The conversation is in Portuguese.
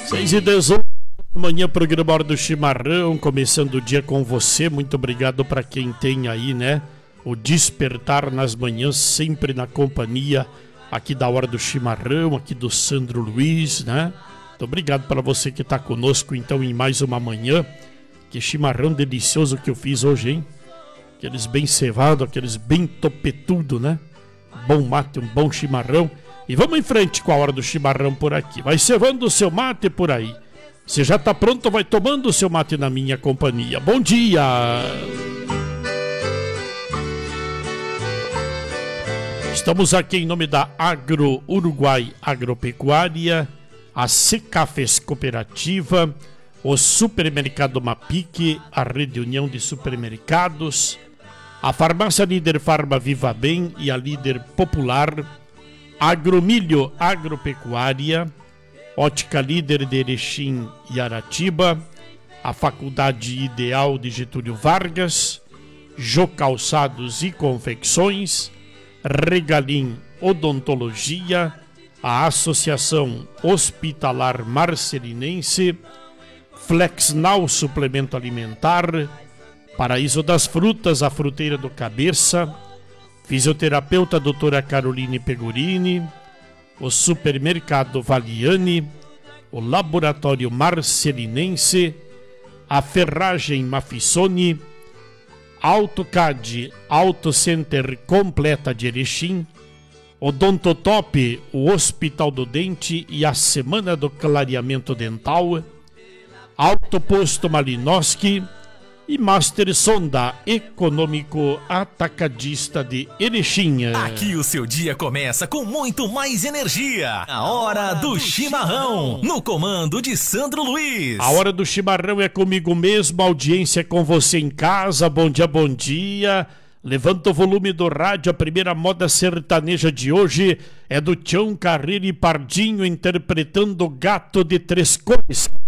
6h18 da manhã, programa Hora do Chimarrão, começando o dia com você. Muito obrigado para quem tem aí, né, o despertar nas manhãs, sempre na companhia aqui da Hora do Chimarrão, aqui do Sandro Luiz, né? Muito obrigado para você que está conosco, então, em mais uma manhã. Que chimarrão delicioso que eu fiz hoje, hein? Aqueles bem cevado, aqueles bem topetudo, né? Bom mate, um bom chimarrão. E vamos em frente com a Hora do Chimarrão por aqui. Vai cevando o seu mate por aí. Você já está pronto, vai tomando o seu mate na minha companhia. Bom dia! Estamos aqui em nome da Agro Uruguai Agropecuária, a Secafes Cooperativa, o Supermercado Mapique, a Rede União de Supermercados, a Farmácia Líder Farma Viva Bem e a Líder Popular, Agromilho Agropecuária, Ótica Líder de Erechim e Aratiba, a Faculdade Ideal de Getúlio Vargas, Jô Calçados e Confecções, Regalim Odontologia, a Associação Hospitalar Marcelinense, Flexnal Suplemento Alimentar, Paraíso das Frutas, a Fruteira do Cabeça, Fisioterapeuta Doutora Caroline Pegorini, o Supermercado Valiani, o Laboratório Marcelinense, a Ferragem Mafissoni, AutoCAD Auto Center Completa de Erechim, Odontotop, o Hospital do Dente e a Semana do Clareamento Dental, Autoposto Malinowski e Master Sonda Econômico Atacadista de Erechim. Aqui o seu dia começa com muito mais energia. A Hora do Chimarrão, no comando de Sandro Luiz. A Hora do Chimarrão é comigo mesmo, a audiência é com você em casa. Bom dia, bom dia. Levanta o volume do rádio, a primeira moda sertaneja de hoje é do Tião Carreiro e Pardinho interpretando Gato de Três Cores.